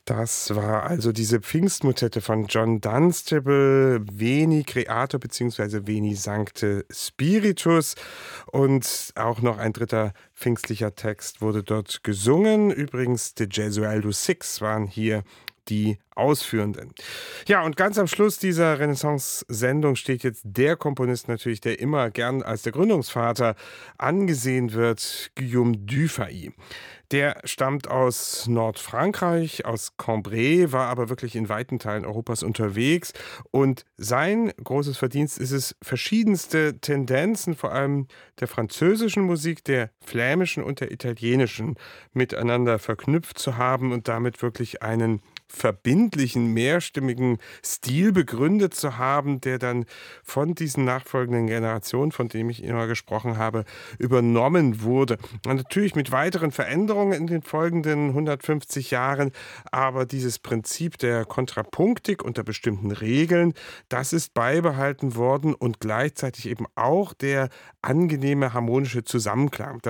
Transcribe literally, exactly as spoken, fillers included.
Das war also diese Pfingstmotette von John Dunstable, Veni Creator bzw. Veni Sancte Spiritus. Und auch noch ein dritter pfingstlicher Text wurde dort gesungen. Übrigens, die Gesualdo Six waren hier die Ausführenden. Ja, und ganz am Schluss dieser Renaissance-Sendung steht jetzt der Komponist natürlich, der immer gern als der Gründungsvater angesehen wird, Guillaume Dufay. Der stammt aus Nordfrankreich, aus Cambrai, war aber wirklich in weiten Teilen Europas unterwegs. Und sein großes Verdienst ist es, verschiedenste Tendenzen, vor allem der französischen Musik, der flämischen und der italienischen, miteinander verknüpft zu haben und damit wirklich einen verbindlichen, mehrstimmigen Stil begründet zu haben, der dann von diesen nachfolgenden Generationen, von denen ich immer gesprochen habe, übernommen wurde. Und natürlich mit weiteren Veränderungen in den folgenden hundertfünfzig Jahren, aber dieses Prinzip der Kontrapunktik unter bestimmten Regeln, das ist beibehalten worden und gleichzeitig eben auch der angenehme harmonische Zusammenklang.